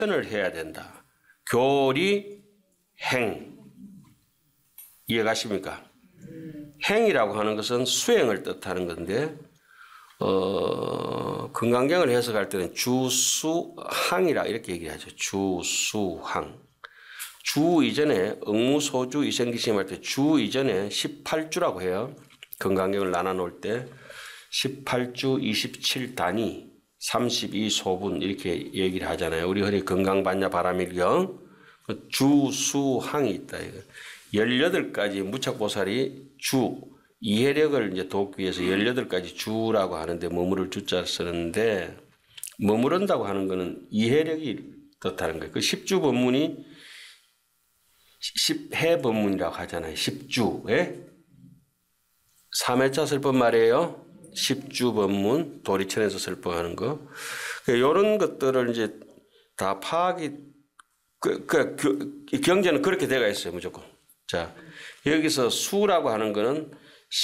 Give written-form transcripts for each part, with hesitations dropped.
실천을 해야 된다. 교리, 행. 이해가십니까? 행이라고 하는 것은 수행을 뜻하는 건데 금강경을 해석할 때는 주수항이라 이렇게 얘기하죠. 주수항. 주 이전에 응무소주 이생기심 할 때 주 이전에 18주라고 해요. 금강경을 나눠놓을 때 18주 27단위 32소분 이렇게 얘기를 하잖아요. 우리 흔히 건강반야 바라밀경 주수항이 있다. 18가지 무척보살이 주 이해력을 이제 돕기 위해서 18가지 주라고 하는데 머무를 주자 쓰는데 머무른다고 하는 것은 이해력이 뜻하는 거예요. 그 10주 법문이 10해 법문이라고 하잖아요. 10주. 예? 3회차 설법 말이에요. 10주 법문, 도리천에서 설법하는 거. 이런 것들을 이제 다 파악이, 경제는 그렇게 되어 있어요. 무조건. 자, 여기서 수라고 하는 거는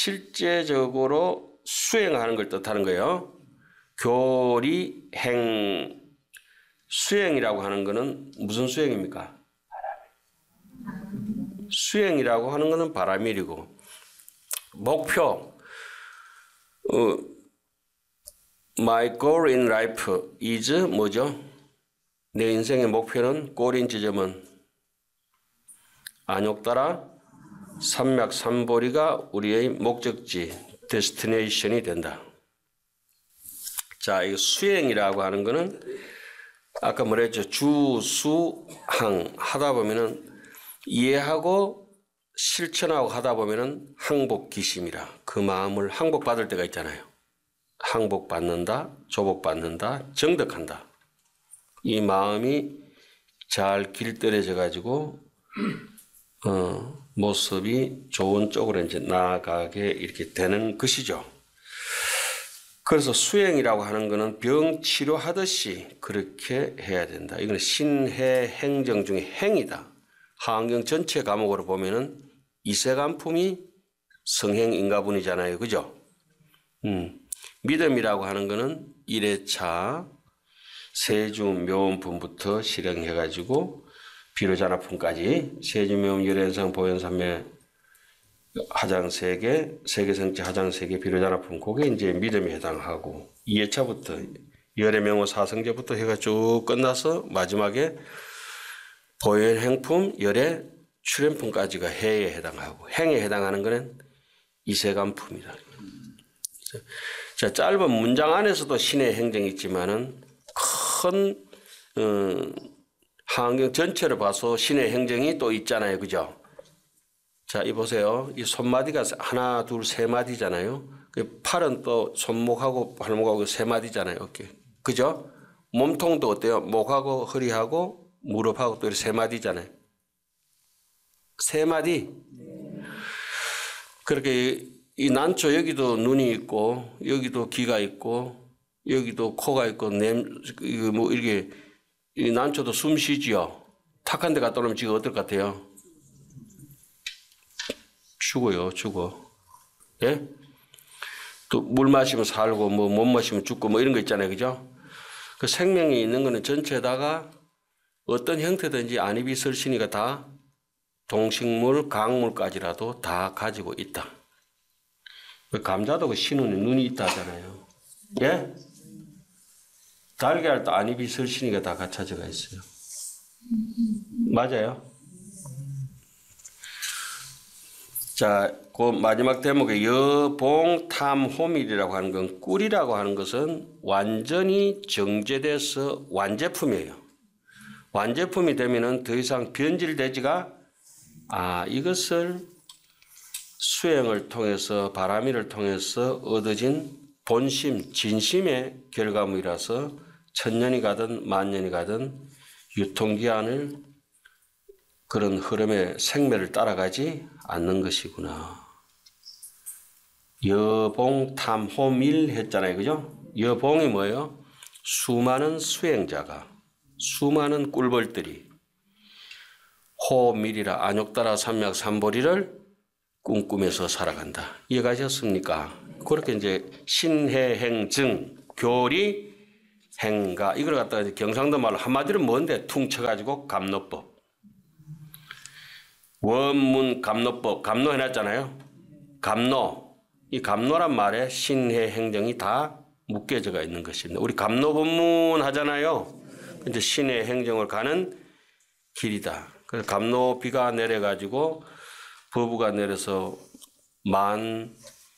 실제적으로 수행하는 걸 뜻하는 거예요. 교리, 행, 수행이라고 하는 거는 무슨 수행입니까? 수행이라고 하는 거는 바라밀이고, 목표, my goal in life is 뭐죠? 내 인생의 목표는 골인 지점은 안욕따라 삼맥삼보리가 우리의 목적지, 데스티네이션이 된다. 자, 이 수행이라고 하는 거는 아까 뭐라 했죠? 주수항 하다 보면은 이해하고 실천하고 하다 보면은 항복기심이라 그 마음을 항복받을 때가 있잖아요. 항복받는다, 조복받는다, 정덕한다. 이 마음이 잘 길들여져 가지고 모습이 좋은 쪽으로 이제 나아가게 이렇게 되는 것이죠. 그래서 수행이라고 하는 것은 병 치료하듯이 그렇게 해야 된다. 이건 신해 행정 중에 행이다. 하안경 전체 과목으로 보면은 이세간품이 성행인가분이잖아요. 그죠? 믿음이라고 하는 것은 1회차 세주묘음품부터 실행해가지고 비로자나품까지 세주묘음 열연상 보현삼매 하장 3개, 세계성지 하장 3개 비로자나품 그게 이제 믿음에 해당하고 2회차부터 열애명호 사성제부터 해가 쭉 끝나서 마지막에 보현행품, 열애, 출현품까지가 해에 해당하고 행에 해당하는 것은 이세간품이다. 자, 짧은 문장 안에서도 신의 행정이 있지만은 큰 하안경 전체를 봐서 신의 행정이 또 있잖아요. 그죠? 자, 이 보세요. 이 손마디가 하나, 둘, 세 마디잖아요. 팔은 또 손목하고 발목하고 세 마디잖아요. 어깨. 그죠? 몸통도 어때요? 목하고 허리하고 무릎하고 또 이렇게 세 마디잖아요. 세 마디. 그렇게 이 난초 여기도 눈이 있고 여기도 귀가 있고 여기도 코가 있고 뭐 이렇게 이 난초도 숨 쉬지요. 탁한 데 갔다 오면 지금 어떨 것 같아요? 죽어요, 죽어. 예? 또 물 마시면 살고 뭐 못 마시면 죽고 뭐 이런 거 있잖아요. 그죠? 그 생명이 있는 거는 전체에다가 어떤 형태든지 안입이 설신이가 다 동식물, 강물까지라도 다 가지고 있다. 감자도 그 신운에 눈이 있다 하잖아요. 예? 달걀도 안입이 설신이가 다 갖춰져가 있어요. 맞아요? 자, 그 마지막 대목에 여봉탐호밀이라고 하는 건 꿀이라고 하는 것은 완전히 정제돼서 완제품이에요. 완제품이 되면은 더 이상 변질되지가 이것을 수행을 통해서 바라미를 통해서 얻어진 본심, 진심의 결과물이라서 천년이 가든 만년이 가든 유통기한을 그런 흐름의 생매를 따라가지 않는 것이구나. 여봉탐호밀 했잖아요. 그죠? 여봉이 뭐예요? 수많은 수행자가 수많은 꿀벌들이 호밀이라 안욕따라 삼맥삼보리를 꿈꾸면서 살아간다. 이해가셨습니까? 그렇게 이제 신해행증, 교리, 행가 이걸 갖다가 이제 경상도 말로 한마디로 뭔데 퉁쳐가지고 감노법. 원문 감노법 감노 해놨잖아요. 감노 이 감노란 말에 신해 행정이 다 묶여져 있는 것입니다. 우리 감노 법문 하잖아요. 이제 신해 행정을 가는 길이다. 그래서 감노 비가 내려가지고 법우가 내려서 만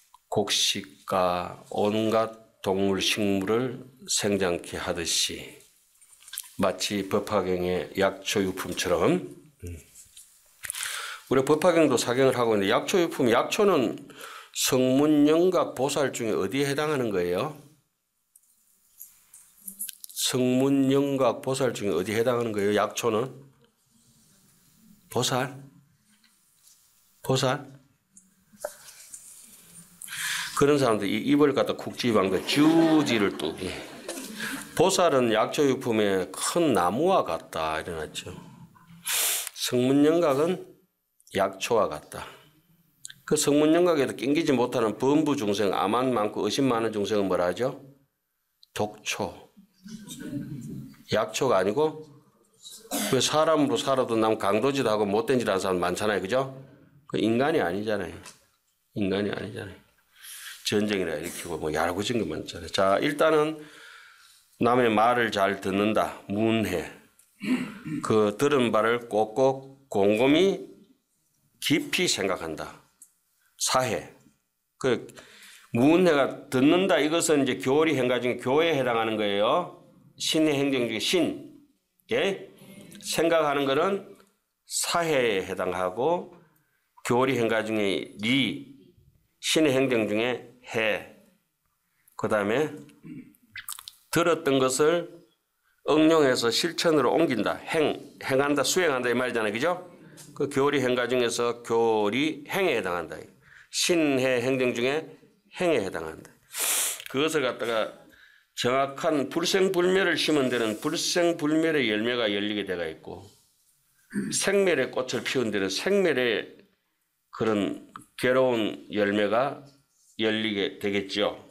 곡식과 온갖 동물 식물을 생장케 하듯이 마치 법화경의 약초유품처럼 우리 법화경도 사경을 하고 있는데 약초유품 약초는 성문영각 보살 중에 어디에 해당하는 거예요? 성문영각 보살 중에 어디에 해당하는 거예요? 약초는? 보살? 보살? 그런 사람들 이 입을 갖다 국지방도 주지를 뚜기. 보살은 약초유품의 큰 나무와 같다 이래놨죠. 성문영각은 약초와 같다. 그 성문영각에도 낑기지 못하는 범부 중생, 암만 많고 의심 많은 중생은 뭐라 하죠? 독초. 약초가 아니고 왜 사람으로 살아도 남 강도짓 하고 못된 짓 하는 사람 많잖아요. 그죠? 그 인간이 아니잖아요. 인간이 아니잖아요. 전쟁이라 일으키고 뭐 야구진 거 많잖아요. 자, 일단은 남의 말을 잘 듣는다. 문해. 그 들은 바를 꼭꼭 곰곰이 깊이 생각한다. 사해. 그 문해가 듣는다. 이것은 이제 교리 행가 중에 교회에 해당하는 거예요. 신의 행정 중에 신. 예? 생각하는 것은 사해에 해당하고 교리 행가 중에 리. 신의 행정 중에 해. 그 다음에 들었던 것을 응용해서 실천으로 옮긴다. 행한다, 수행한다 이 말이잖아요. 그죠? 그 교리 행가 중에서 교리 행에 해당한다. 신해 행정 중에 행에 해당한다. 그것을 갖다가 정확한 불생불멸을 심은 데는 불생불멸의 열매가 열리게 되어 있고 생멸의 꽃을 피운 데는 생멸의 그런 괴로운 열매가 열리게 되겠죠.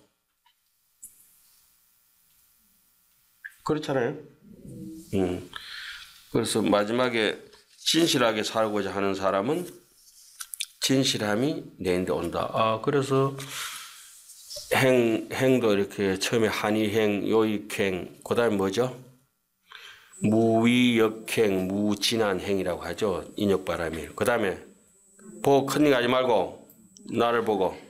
그렇잖아요. 그래서 마지막에 진실하게 살고자 하는 사람은 진실함이 내인데 온다. 아, 그래서 행도 이렇게 처음에 한의행, 요익행, 그 다음에 뭐죠? 무위역행, 무진한행이라고 하죠. 인욕바람일. 그 다음에 큰일 하지 말고 나를 보고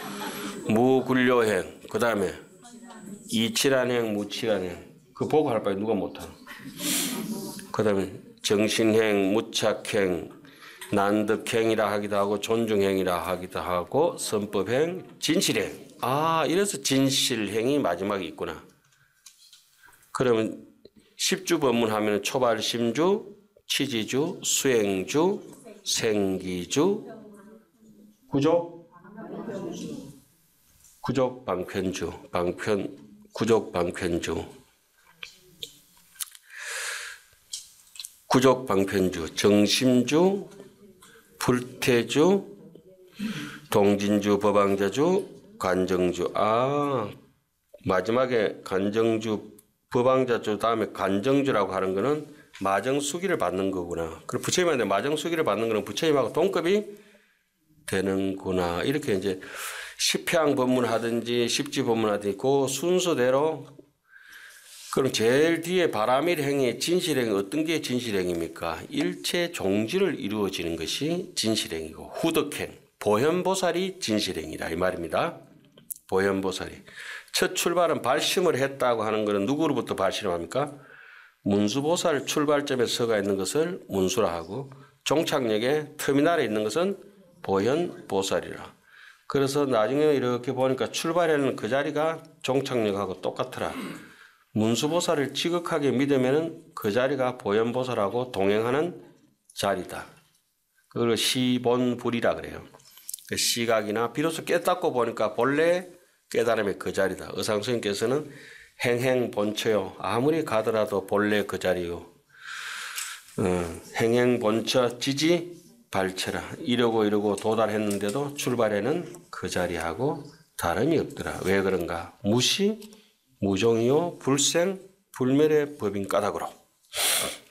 무굴료행. 그 다음에 이칠한행, 무칠한행. 그 보고 할 바에 누가 못하나. 그 다음에 정신행, 무착행, 난득행이라 하기도 하고 존중행이라 하기도 하고 선법행, 진실행. 아, 이래서 진실행이 마지막에 있구나. 그러면 10주 법문하면 초발심주, 치지주, 수행주, 생기주, 구족방편주, 구족방편주, 구족방편주, 정심주, 불태주, 동진주, 법왕자주, 간정주. 아, 마지막에 간정주, 법왕자주 다음에 간정주라고 하는 거는 마정수기를 받는 거구나. 그리고 부처님한테 마정수기를 받는 거는 부처님하고 동급이 되는구나. 이렇게 이제 십향 법문하든지 십지 법문하든지 그 순서대로. 그럼 제일 뒤에 바라밀행의 진실행이 어떤 게 진실행입니까? 일체 종지를 이루어지는 것이 진실행이고 후덕행, 보현보살이 진실행이다 이 말입니다. 보현보살이. 첫 출발은 발심을 했다고 하는 것은 누구로부터 발심을 합니까? 문수보살 출발점에 서가 있는 것을 문수라 하고 종착역에 터미널에 있는 것은 보현보살이라. 그래서 나중에 이렇게 보니까 출발하는 그 자리가 종착역하고 똑같더라. 문수보살을 지극하게 믿으면 그 자리가 보현보살하고 동행하는 자리다. 그걸 시본불이라 그래요. 그 시각이나 비로소 깨닫고 보니까 본래 깨달음의 그 자리다. 의상스님께서는 행행본처요. 아무리 가더라도 본래 그 자리요. 행행본처 지지발처라. 이러고 도달했는데도 출발에는 그 자리하고 다름이 없더라. 왜 그런가? 무시, 무종이요, 불생, 불멸의 법인 까닭으로